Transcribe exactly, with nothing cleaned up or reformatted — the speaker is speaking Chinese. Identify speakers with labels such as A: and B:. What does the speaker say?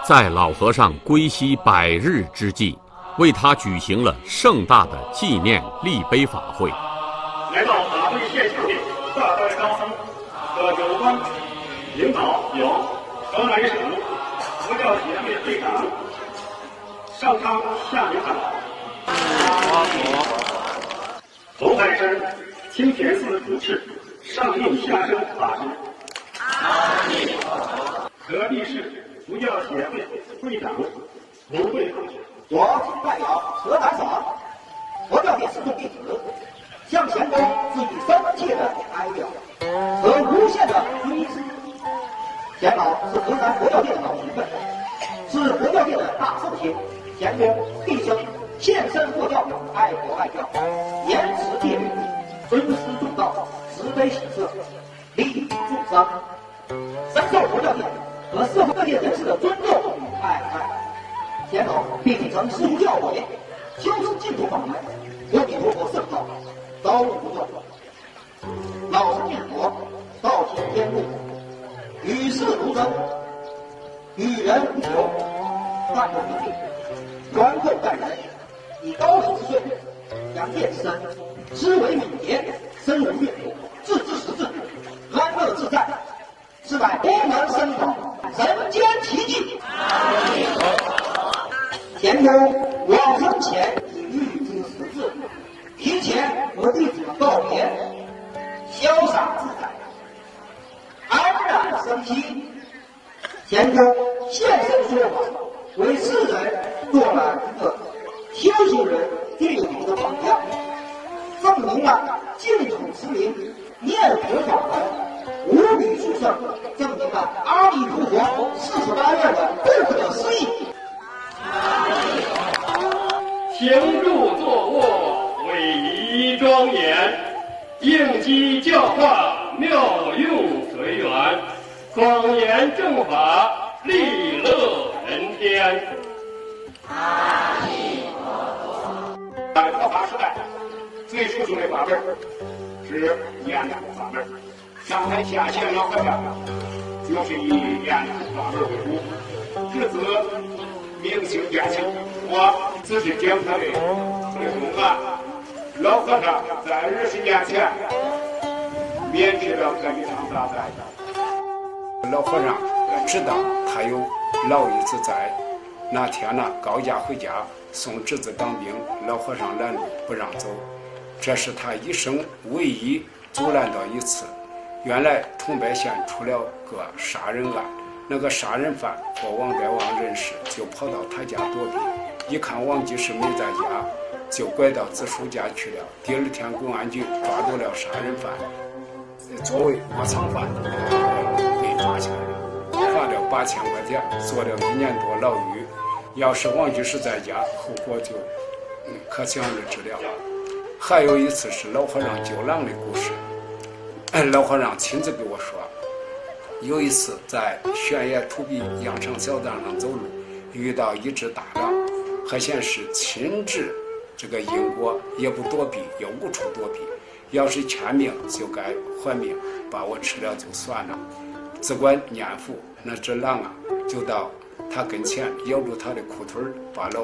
A: 在老和尚归西百日之际，为他举行了盛大的纪念立碑法会。
B: 来到法会现场的大代高僧和有关领导有河南省佛教协会会长上苍下明堂，红海山清田寺主持上应下生法师，河地市佛教协会会长吴慧慧，
C: 我代表河南省佛教界四众弟子，向前公致以深切的哀悼和无限的追思。钱老是河南佛教界的老前辈，是佛教界的大圣贤。钱公毕生献身佛教，爱国爱教，严持戒律，尊师重道，慈悲喜舍，利益众生，深受佛教界和社会各界人士的尊重与爱戴。钱老并继承师父教诲，修持净土法门，阿弥陀佛圣道，朝暮不断。老实念佛，道行天路，与世如真，与人无求，淡泊名利，宽厚待人，以高龄之岁，扬业之身，思维敏捷，身无越途，自知识至，安乐自在，是乃功能深广，人间奇迹。前公往生前已预知时至，提前和弟子们告别，潇洒自在，安然生息。前公现身说法，为世人做了一个修行人最好的榜样，证明了净土持名念佛法门无比殊胜，证明了阿弥陀佛四十八愿的不可思议。
B: 行住坐卧，威仪庄严，应机教化，妙用随缘，广言正法，利乐人天。阿弥陀佛。在佛法时代，最殊胜的法门是念佛法门。上台下线老和尚就是以念佛法门为主，日子明星变性。我仔细讲他的推动案，老和尚在二十年前免去了这一场大灾。
D: 老和尚知道他有老一子在，那天呢高家回家送侄子当兵，老和尚拦路不让走，这是他一生唯一阻拦到一次。原来桐柏县出了个杀人案，那个杀人犯和王德旺认识，就跑到他家躲避，一看王继世没在家，就拐到子叔家去了。第二天公安局抓住了杀人犯，作为窝藏犯被抓起来了，罚了八千块钱，坐了一年多牢狱。要是王继世在家，后果就可想而知了。还有一次是老和尚救狼的故事，老和尚亲自给我说，有一次在悬崖土壁羊肠小道上走路，遇到一只大狼，还显示亲治这个因果，也不躲避，也无处躲避，要是欠命就该还命，把我吃了就算了。只管念佛，那只狼啊就到他跟前咬住他的裤腿，把老